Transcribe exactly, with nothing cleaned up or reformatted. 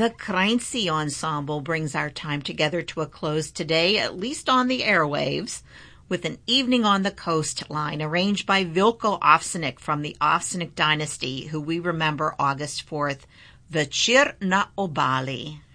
The Kreinse Ensemble brings our time together to a close today, at least on the airwaves, with an evening on the coastline arranged by Vilko Ovsenik from the Ovsenik dynasty, who we remember August fourth, Večer na obali.